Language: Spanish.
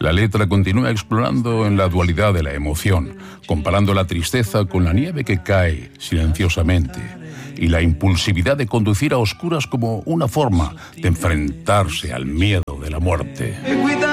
La letra continúa explorando en la dualidad de la emoción, comparando la tristeza con la nieve que cae silenciosamente y la impulsividad de conducir a oscuras como una forma de enfrentarse al miedo de la muerte.